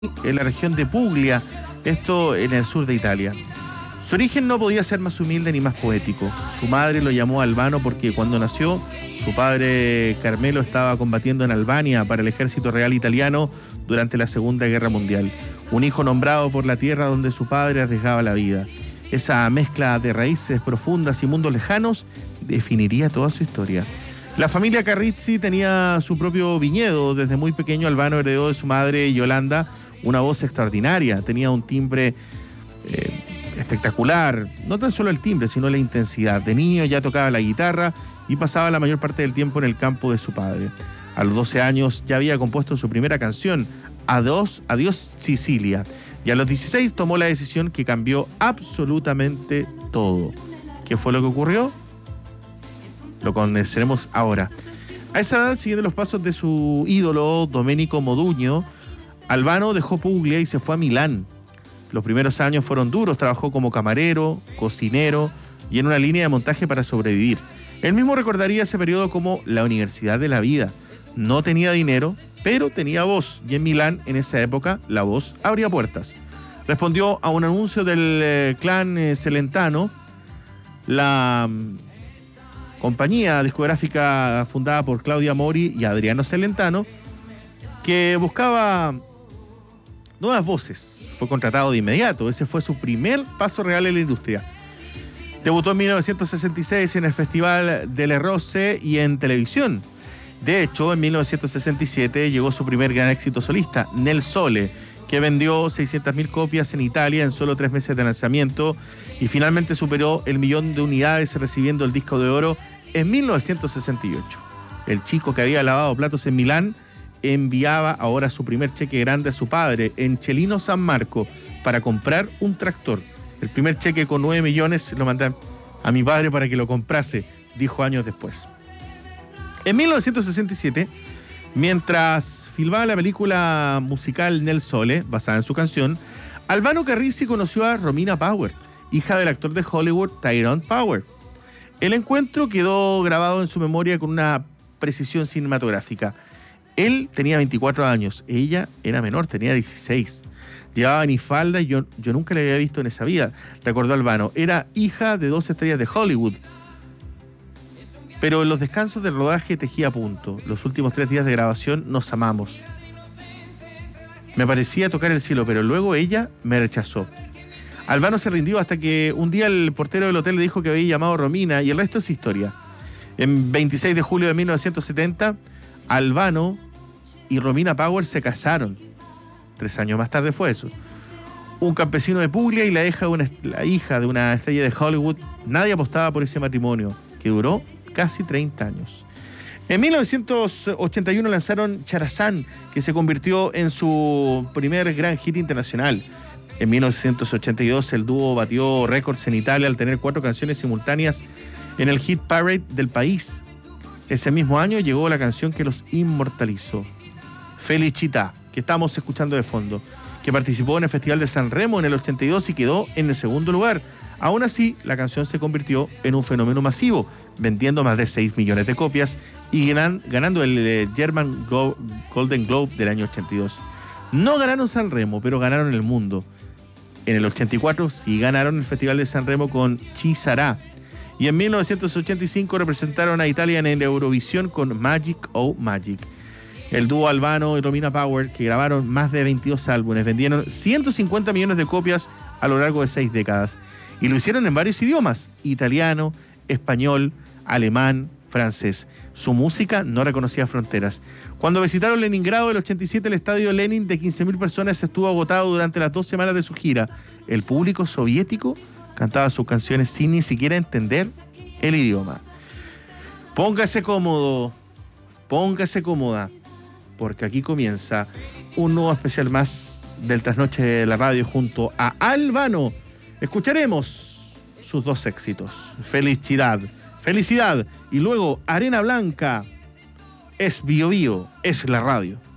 en la región de Puglia, esto en el sur de Italia. Su origen no podía ser más humilde ni más poético. Su madre lo llamó Albano porque cuando nació, su padre Carmelo estaba combatiendo en Albania para el ejército real italiano durante la Segunda Guerra Mundial. Un hijo nombrado por la tierra donde su padre arriesgaba la vida. Esa mezcla de raíces profundas y mundos lejanos definiría toda su historia. La familia Carricci tenía su propio viñedo. Desde muy pequeño Albano heredó de su madre Yolanda una voz extraordinaria. Tenía un timbre espectacular. No tan solo el timbre, sino la intensidad. De niño ya tocaba la guitarra y pasaba la mayor parte del tiempo en el campo de su padre. A los 12 años ya había compuesto su primera canción, Adiós Sicilia. Y a los 16 tomó la decisión que cambió absolutamente todo. ¿Qué fue lo que ocurrió? Lo conoceremos ahora. A esa edad, siguiendo los pasos de su ídolo, Domenico Modugno, Albano dejó Puglia y se fue a Milán. Los primeros años fueron duros, trabajó como camarero, cocinero y en una línea de montaje para sobrevivir. Él mismo recordaría ese periodo como la universidad de la vida. No tenía dinero, pero tenía voz, y en Milán, en esa época, la voz abría puertas. Respondió a un anuncio del clan Celentano, la compañía discográfica fundada por Claudia Mori y Adriano Celentano, que buscaba nuevas voces. Fue contratado de inmediato. Ese fue su primer paso real en la industria. Debutó en 1966 en el Festival del Rosse y en televisión. De hecho, en 1967 llegó su primer gran éxito solista, Nel Sole, que vendió 600.000 copias en Italia en solo 3 meses de lanzamiento y finalmente superó el 1.000.000 de unidades recibiendo el disco de oro en 1968. El chico que había lavado platos en Milán enviaba ahora su primer cheque grande a su padre en Chelino San Marco para comprar un tractor. El primer cheque con 9 millones lo mandé a mi padre para que lo comprase, dijo años después. En 1967, mientras filmaba la película musical Nel Sole, basada en su canción, Albano Carricci conoció a Romina Power, hija del actor de Hollywood Tyrone Power. El encuentro quedó grabado en su memoria con una precisión cinematográfica. Él tenía 24 años, ella era menor, tenía 16. Llevaba minifalda y yo nunca le había visto en esa vida, recordó Albano. Era hija de 2 estrellas de Hollywood. Pero en los descansos del rodaje tejía a punto. Los últimos 3 días de grabación nos amamos. Me parecía tocar el cielo, pero luego ella me rechazó. Albano se rindió hasta que un día el portero del hotel le dijo que había llamado a Romina y el resto es historia. En 26 de julio de 1970, Albano y Romina Power se casaron. 3 años más tarde fue eso. Un campesino de Puglia y la hija de una estrella de Hollywood. Nadie apostaba por ese matrimonio, que duró casi 30 años. En 1981 lanzaron Charazán, que se convirtió en su primer gran hit internacional. En 1982 el dúo batió récords en Italia al tener 4 canciones simultáneas en el hit parade del país. Ese mismo año llegó la canción que los inmortalizó, Felicità, que estamos escuchando de fondo, que participó en el Festival de San Remo en el 82 y quedó en el segundo lugar. Aún así, la canción se convirtió en un fenómeno masivo, vendiendo más de 6 millones de copias y ganando el German Golden Globe del año 82. No ganaron San Remo, pero ganaron el mundo. En el 84 sí ganaron el Festival de San Remo con Ci Sarà. Y en 1985 representaron a Italia en el Eurovisión con Magic Oh Magic. El dúo Albano y Romina Power, que grabaron más de 22 álbumes, vendieron 150 millones de copias a lo largo de 6 décadas. Y lo hicieron en varios idiomas: italiano, español, alemán, francés. Su música no reconocía fronteras. Cuando visitaron Leningrado el 87, el estadio Lenin de 15.000 personas estuvo agotado durante las 2 semanas de su gira. El público soviético cantaba sus canciones sin ni siquiera entender el idioma. Póngase cómodo, póngase cómoda, porque aquí comienza un nuevo especial más del Trasnoche de la Radio junto a Albano. Escucharemos sus 2 éxitos, Felicidad y luego Arena Blanca. Es Bio Bio, es la radio.